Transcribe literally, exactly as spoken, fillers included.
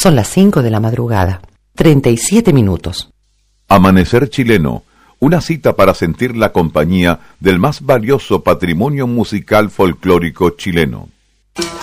Son las cinco de la madrugada, treinta y siete minutos. Amanecer chileno, una cita para sentir la compañía del más valioso patrimonio musical folclórico chileno.